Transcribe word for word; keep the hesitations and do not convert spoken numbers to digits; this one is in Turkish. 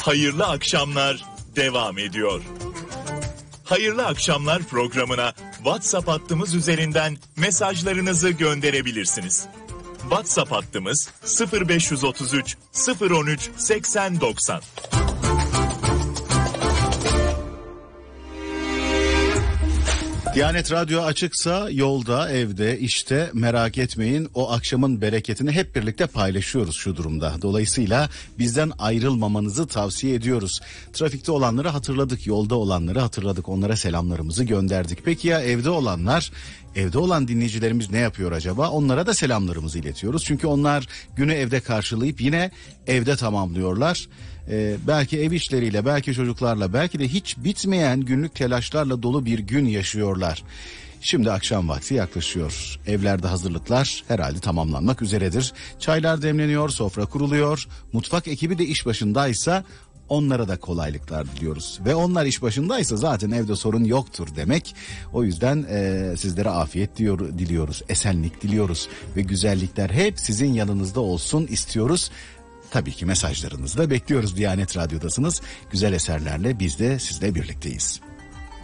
Hayırlı akşamlar devam ediyor. Hayırlı akşamlar programına WhatsApp hattımız üzerinden mesajlarınızı gönderebilirsiniz. WhatsApp hattımız sıfır beş otuz üç sıfır on üç seksen doksan. Diyanet Radyo açıksa yolda, evde, işte merak etmeyin, o akşamın bereketini hep birlikte paylaşıyoruz şu durumda. Dolayısıyla bizden ayrılmamanızı tavsiye ediyoruz. Trafikte olanları hatırladık, yolda olanları hatırladık, onlara selamlarımızı gönderdik. Peki ya evde olanlar? Evde olan dinleyicilerimiz ne yapıyor acaba? Onlara da selamlarımızı iletiyoruz. Çünkü onlar günü evde karşılayıp yine evde tamamlıyorlar. Ee, belki ev işleriyle, belki çocuklarla, belki de hiç bitmeyen günlük telaşlarla dolu bir gün yaşıyorlar. Şimdi akşam vakti yaklaşıyor. Evlerde hazırlıklar herhalde tamamlanmak üzeredir. Çaylar demleniyor, sofra kuruluyor. Mutfak ekibi de iş başındaysa onlara da kolaylıklar diliyoruz. Ve onlar iş başındaysa zaten evde sorun yoktur demek. O yüzden e, sizlere afiyet diyor, diliyoruz, esenlik diliyoruz. Ve güzellikler hep sizin yanınızda olsun istiyoruz. Tabii ki mesajlarınızı da bekliyoruz. Diyanet Radyo'dasınız. Güzel eserlerle biz de sizle birlikteyiz.